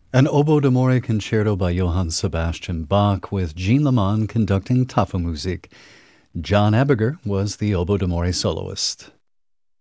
An oboe d'amore concerto by Johann Sebastian Bach with Jean Lamond conducting Tafelmusik. John Ebinger was the oboe d'amore soloist.